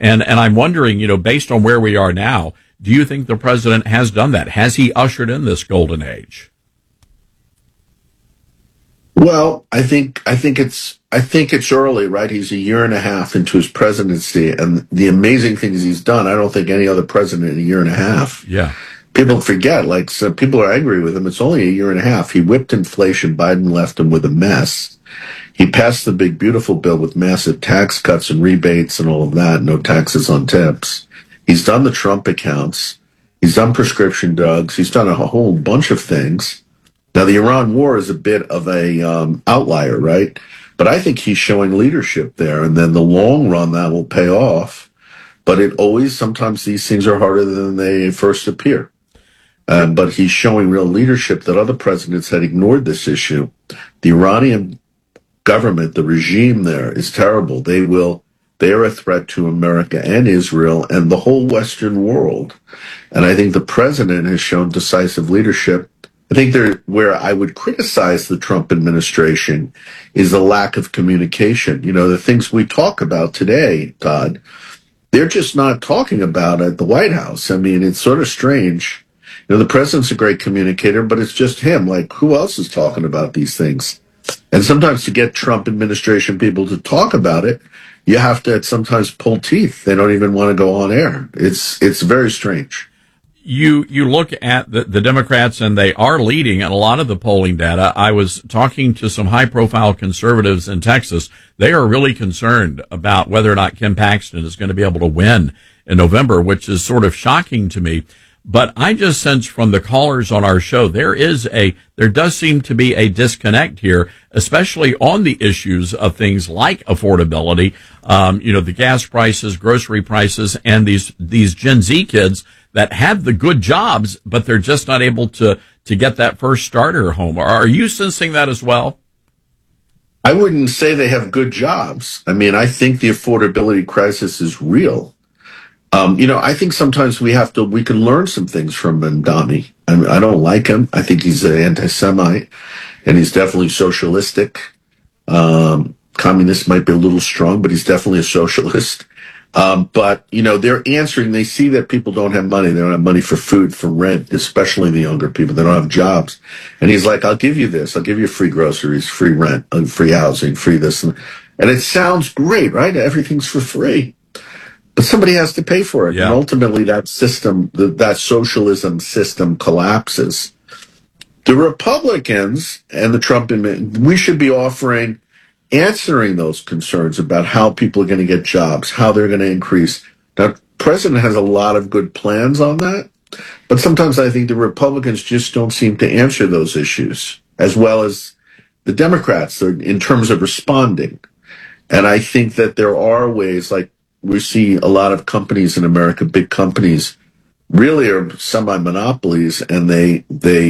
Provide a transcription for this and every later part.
And I'm wondering, based on where we are now, do you think the president has done that? Has he ushered in this golden age? Well, I think it's early, right? He's a year and a half into his presidency, and the amazing things he's done, I don't think any other president in a year and a half. Yeah. People forget, like, so people are angry with him. It's only a year and a half. He whipped inflation. Biden left him with a mess. He passed the big, beautiful bill with massive tax cuts and rebates and all of that. No taxes on tips. He's done the Trump accounts. He's done prescription drugs. He's done a whole bunch of things. Now, the Iran war is a bit of a outlier, right? But I think he's showing leadership there. And then the long run, that will pay off. But sometimes these things are harder than they first appear. But he's showing real leadership that other presidents had ignored this issue. The Iranian government, the regime there is terrible. They are a threat to America and Israel and the whole Western world. And I think the president has shown decisive leadership. I think where I would criticize the Trump administration is the lack of communication. The things we talk about today, Todd, they're just not talking about at the White House. I mean, it's sort of strange. The president's a great communicator, but it's just him. Like, who else is talking about these things? And sometimes to get Trump administration people to talk about it, you have to sometimes pull teeth. They don't even want to go on air. It's very strange. You look at the Democrats, and they are leading in a lot of the polling data. I was talking to some high-profile conservatives in Texas. They are really concerned about whether or not Ken Paxton is going to be able to win in November, which is sort of shocking to me. But I just sense from the callers on our show, there does seem to be a disconnect here, especially on the issues of things like affordability, the gas prices, grocery prices, and these Gen Z kids that have the good jobs, but they're just not able to get that first starter home. Are you sensing that as well? I wouldn't say they have good jobs. I mean, I think the affordability crisis is real. I think sometimes we can learn some things from Mamdani. I don't like him. I think he's an anti-Semite, and he's definitely socialistic. Communist might be a little strong, but he's definitely a socialist. But they're answering. They see that people don't have money. They don't have money for food, for rent, especially the younger people. They don't have jobs. And he's like, I'll give you this. I'll give you free groceries, free rent, free housing, free this. And it sounds great, right? Everything's for free. But somebody has to pay for it. Yeah. And ultimately that system, that socialism system collapses. The Republicans and the Trump administration, we should be answering those concerns about how people are going to get jobs, how they're going to increase. Now, the president has a lot of good plans on that, but sometimes I think the Republicans just don't seem to answer those issues as well as the Democrats in terms of responding. And I think that there are ways, like we see a lot of companies in America, big companies, really are semi-monopolies, and they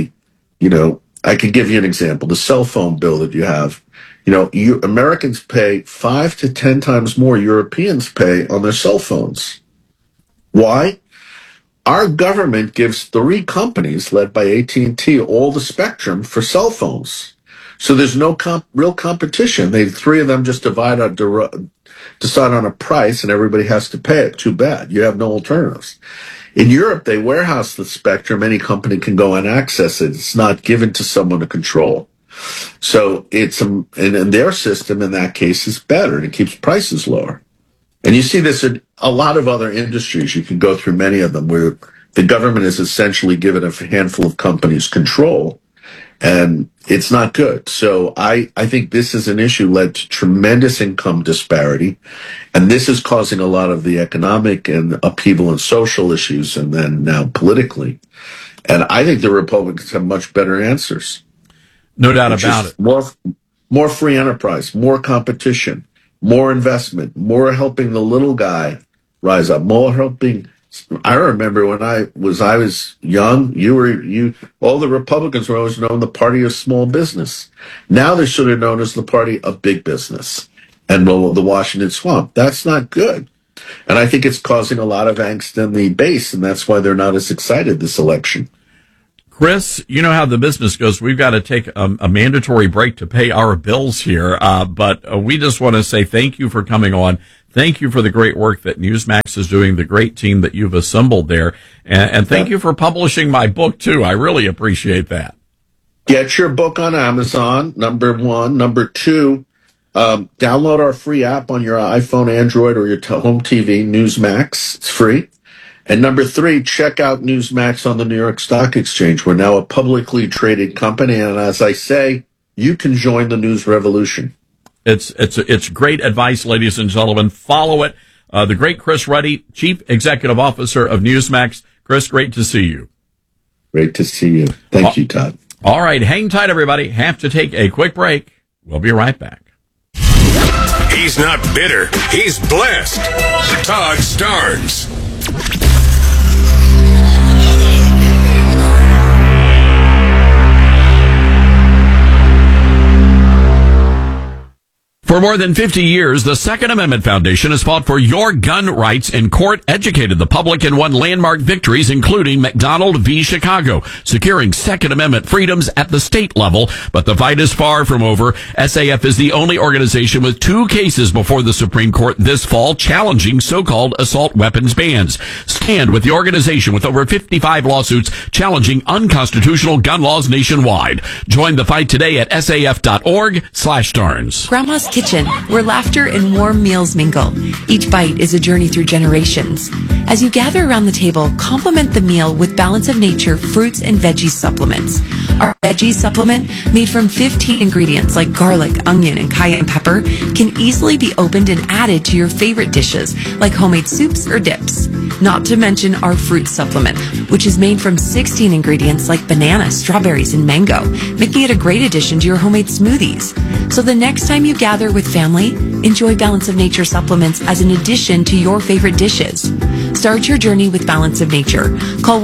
I could give you an example. The cell phone bill that you have, Americans pay 5 to 10 times more Europeans pay on their cell phones. Why? Our government gives 3 companies, led by AT&T, all the spectrum for cell phones. So there's no real competition. 3 of them just decide on a price, and everybody has to pay it. Too bad. You have no alternatives. In Europe, they warehouse the spectrum. Any company can go and access it. It's not given to someone to control. So and their system in that case is better, and it keeps prices lower. And you see this in a lot of other industries. You can go through many of them where the government has essentially given a handful of companies control, and it's not good. So I think this is an issue led to tremendous income disparity, and this is causing a lot of the economic and upheaval and social issues, and then now politically. And I think the Republicans have much better answers. No doubt about it. More free enterprise, more competition, more investment, more helping the little guy rise up, more helping. I remember when I was young, all the Republicans were always known the party of small business. Now they're sort of known as the party of big business and the Washington swamp. That's not good. And I think it's causing a lot of angst in the base, and that's why they're not as excited this election. Chris, you know how the business goes. We've got to take a mandatory break to pay our bills here. But we just want to say thank you for coming on. Thank you for the great work that Newsmax is doing, the great team that you've assembled there. And thank you for publishing my book, too. I really appreciate that. Get your book on Amazon, number one. Number two, download our free app on your iPhone, Android, or your home TV, Newsmax. It's free. And number three, check out Newsmax on the New York Stock Exchange. We're now a publicly traded company, and as I say, you can join the news revolution. It's great advice, ladies and gentlemen. Follow it. The great Chris Ruddy, Chief Executive Officer of Newsmax. Chris, great to see you. Great to see you. Thank you, Todd. All right, hang tight, everybody. Have to take a quick break. We'll be right back. He's not bitter. He's blessed. Todd Starnes. For more than 50 years, the Second Amendment Foundation has fought for your gun rights in court, educated the public, and won landmark victories, including McDonald v. Chicago, securing Second Amendment freedoms at the state level. But the fight is far from over. SAF is the only organization with 2 cases before the Supreme Court this fall challenging so-called assault weapons bans. Stand with the organization with over 55 lawsuits challenging unconstitutional gun laws nationwide. Join the fight today at saf.org/Starnes. Grandma's Kitchen, where laughter and warm meals mingle. Each bite is a journey through generations. As you gather around the table, complement the meal with Balance of Nature fruits and veggie supplements. Our veggie supplement, made from 15 ingredients like garlic, onion, and cayenne pepper, can easily be opened and added to your favorite dishes, like homemade soups or dips. Not to mention our fruit supplement, which is made from 16 ingredients like banana, strawberries, and mango, making it a great addition to your homemade smoothies. So the next time you gather with family, enjoy Balance of Nature supplements as an addition to your favorite dishes. Start your journey with Balance of Nature. Call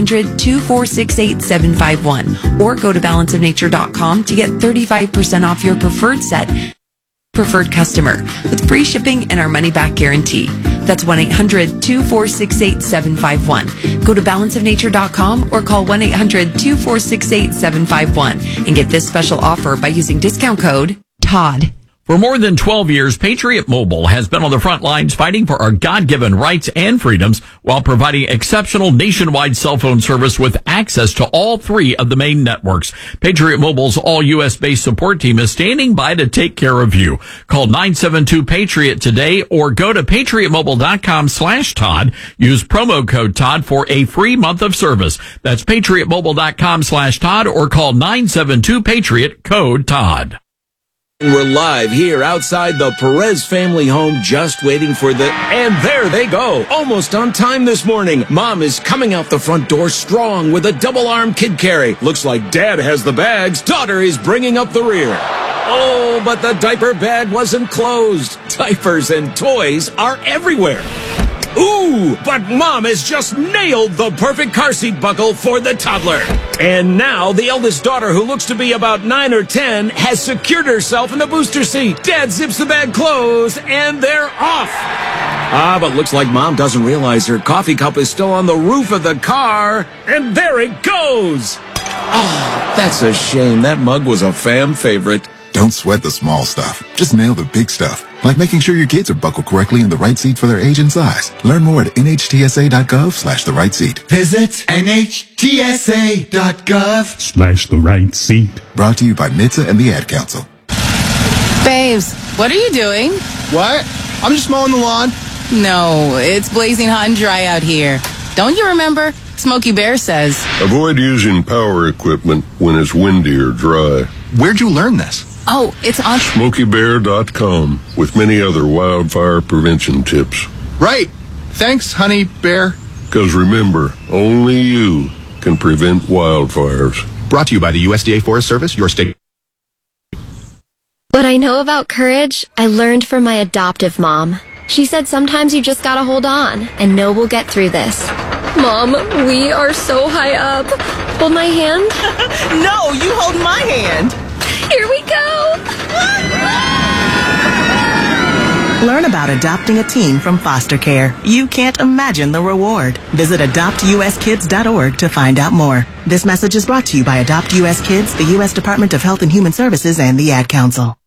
1-800-246-8751 or go to balanceofnature.com to get 35% off your preferred set, preferred customer, with free shipping and our money-back guarantee. That's 1-800-246-8751. Go to balanceofnature.com or call 1-800-246-8751 and get this special offer by using discount code TODD. For more than 12 years, Patriot Mobile has been on the front lines fighting for our God-given rights and freedoms while providing exceptional nationwide cell phone service with access to all 3 of the main networks. Patriot Mobile's all-U.S.-based support team is standing by to take care of you. Call 972-PATRIOT today or go to patriotmobile.com/Todd. Use promo code Todd for a free month of service. That's patriotmobile.com/Todd or call 972-PATRIOT, code Todd. We're live here outside the Perez family home, just waiting for and there they go, almost on time this morning. Mom is coming out the front door strong with a double-arm kid carry. Looks like Dad has the bags. Daughter is bringing up the rear. Oh, but the diaper bag wasn't closed. Diapers and toys are everywhere. Ooh, but Mom has just nailed the perfect car seat buckle for the toddler. And now the eldest daughter, who looks to be about 9 or 10, has secured herself in the booster seat. Dad zips the bag closed, and they're off. But looks like Mom doesn't realize her coffee cup is still on the roof of the car. And there it goes. Oh, that's a shame. That mug was a fam favorite. Don't sweat the small stuff. Just nail the big stuff, like making sure your kids are buckled correctly in the right seat for their age and size. Learn more at nhtsa.gov/the right seat. Visit nhtsa.gov/the right seat. Brought to you by NHTSA and the Ad Council. Babes, what are you doing? What? I'm just mowing the lawn. No, it's blazing hot and dry out here. Don't you remember? Smokey Bear says, avoid using power equipment when it's windy or dry. Where'd you learn this? oh, it's on SmokeyBear.com with many other wildfire prevention tips. Right. Thanks, Honey Bear. Because remember, only you can prevent wildfires. Brought to you by the USDA Forest Service, your state. What I know about courage, I learned from my adoptive mom. She said sometimes you just gotta hold on and know we'll get through this. Mom, we are so high up. Hold my hand. No, you hold my hand. Here we go. Learn about adopting a teen from foster care. You can't imagine the reward. Visit adoptuskids.org to find out more. This message is brought to you by Adopt US Kids, the U.S. Department of Health and Human Services, and the Ad Council.